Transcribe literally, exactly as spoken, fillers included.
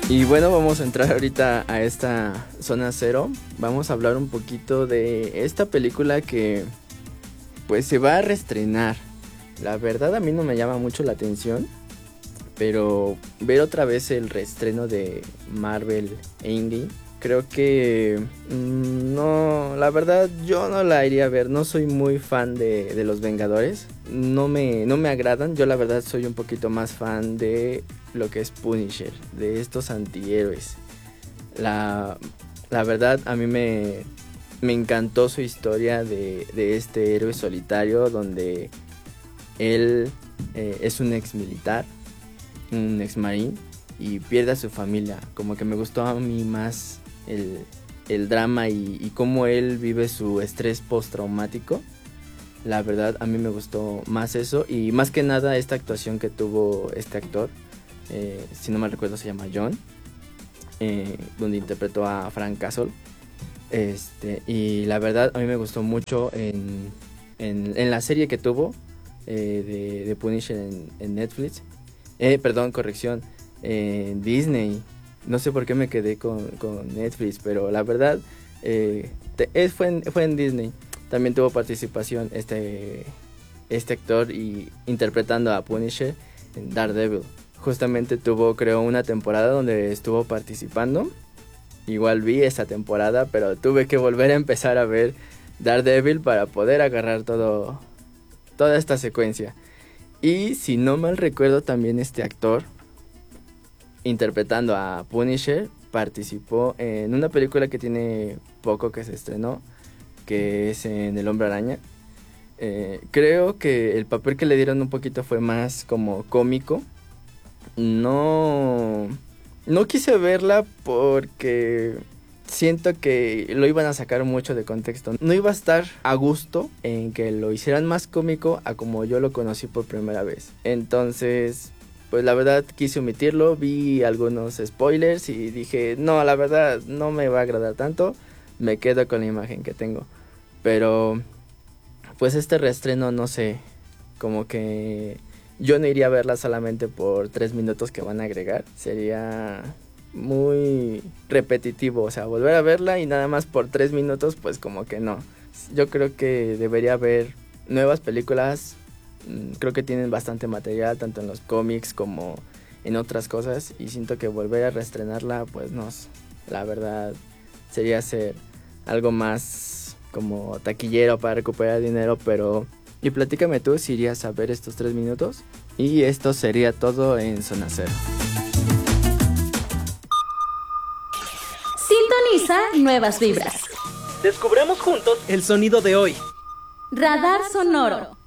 Y bueno, vamos a entrar ahorita a esta zona cero. Vamos a hablar un poquito de esta película que pues se va a reestrenar. La verdad a mí no me llama mucho la atención, pero ver otra vez el reestreno de Marvel Endgame, creo que mmm, no, la verdad yo no la iría a ver. No soy muy fan de, de los Vengadores, no me, no me agradan. Yo la verdad soy un poquito más fan de lo que es Punisher, de estos antihéroes. La, la verdad a mí me, me encantó su historia de, de este héroe solitario, donde él eh, es un ex militar, un ex marín, y pierde a su familia. Como que me gustó a mí más el, el drama y, y cómo él vive su estrés postraumático. La verdad a mí me gustó más eso, y más que nada esta actuación que tuvo este actor, eh, si no mal recuerdo se llama John, eh, donde interpretó a Frank Castle. Este, y la verdad a mí me gustó mucho en, en, en la serie que tuvo eh, de, de Punisher en, en Netflix. Eh, perdón, corrección, en eh, Disney. No sé por qué me quedé con, con Netflix, pero la verdad eh, te, eh, fue, en, fue en Disney. También tuvo participación este, este actor y interpretando a Punisher en Daredevil. Justamente tuvo, creo, una temporada donde estuvo participando. Igual vi esa temporada, pero tuve que volver a empezar a ver Daredevil para poder agarrar todo, toda esta secuencia. Y si no mal recuerdo, también este actor, interpretando a Punisher, participó en una película que tiene poco que se estrenó, que es en El Hombre Araña. Eh, creo que el papel que le dieron un poquito fue más como cómico. No, no quise verla porque siento que lo iban a sacar mucho de contexto. No iba a estar a gusto en que lo hicieran más cómico a como yo lo conocí por primera vez. Entonces, pues la verdad quise omitirlo. Vi algunos spoilers y dije, no, la verdad no me va a agradar tanto. Me quedo con la imagen que tengo. Pero, pues este reestreno, no sé, como que yo no iría a verla solamente por tres minutos que van a agregar. Sería muy repetitivo, o sea, volver a verla y nada más por tres minutos, pues como que no. Yo creo que debería haber nuevas películas. Creo que tienen bastante material, tanto en los cómics como en otras cosas, y siento que volver a reestrenarla, pues no, la verdad sería hacer algo más como taquillero para recuperar dinero. Pero, y platícame tú si irías a ver estos tres minutos. Y esto sería todo en Zona Cero. Sintoniza nuevas vibras. Descubramos juntos el sonido de hoy. Radar Sonoro.